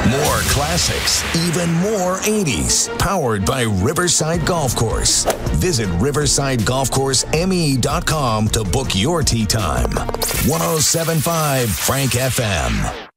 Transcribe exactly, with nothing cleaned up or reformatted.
More classics, even more eighties. Powered by Riverside Golf Course. Visit riverside golf course m e dot com to book your tee time. one oh seven point five Frank F M.